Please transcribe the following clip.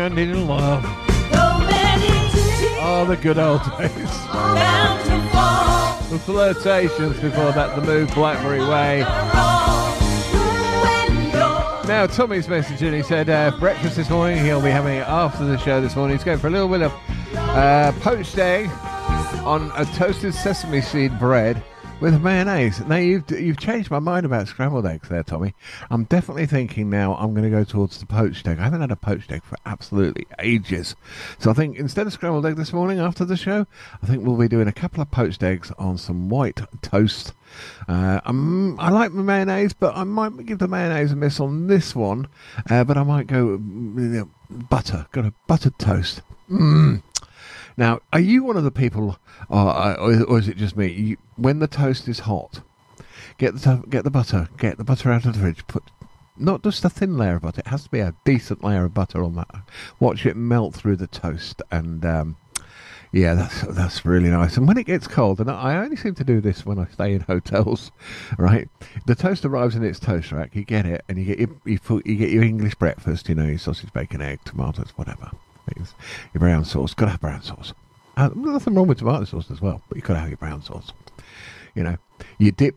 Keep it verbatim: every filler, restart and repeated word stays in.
and in love. Oh, the good old days. The Flirtations, before that, the Move Blackberry Way. Now, Tommy's message in, he said, uh, breakfast this morning, he'll be having it after the show this morning. He's going for a little bit of uh, poached egg on a toasted sesame seed bread with mayonnaise. Now, you've you've changed my mind about scrambled eggs there, Tommy. I'm definitely thinking now I'm going to go towards the poached egg. I haven't had a poached egg for absolutely ages. So I think instead of scrambled egg this morning after the show, I think we'll be doing a couple of poached eggs on some white toast. Uh, um, I like the mayonnaise, but I might give the mayonnaise a miss on this one. Uh, but I might go you know, butter. Got a buttered toast. Mmm. Now, are you one of the people, uh, or, or is it just me? You, when the toast is hot, get the to- get the butter, get the butter out of the fridge. Put not just a thin layer of butter; it has to be a decent layer of butter on that. Watch it melt through the toast, and um, yeah, that's that's really nice. And when it gets cold, and I only seem to do this when I stay in hotels, right? The toast arrives in its toast rack. You get it, and you get your you, put, you get your English breakfast. You know, your sausage, bacon, egg, tomatoes, whatever. Your brown sauce, got to have brown sauce. Uh, nothing wrong with tomato sauce as well, but you got to have your brown sauce. You know, you dip